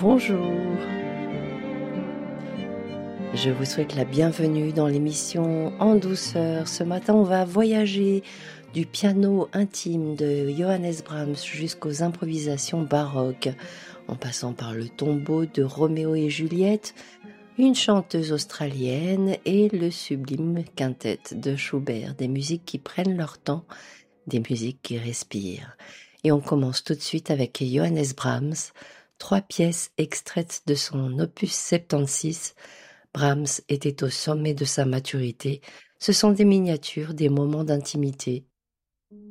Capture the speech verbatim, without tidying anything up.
Bonjour. Je vous souhaite la bienvenue dans l'émission En douceur. Ce matin, on va voyager du piano intime de Johannes Brahms jusqu'aux improvisations baroques, en passant par le tombeau de Roméo et Juliette, une chanteuse australienne et le sublime quintet de Schubert, des musiques qui prennent leur temps, des musiques qui respirent. Et on commence tout de suite avec Johannes Brahms, trois pièces extraites de son opus soixante-seize. Brahms était au sommet de sa maturité. Ce sont des miniatures, des moments d'intimité,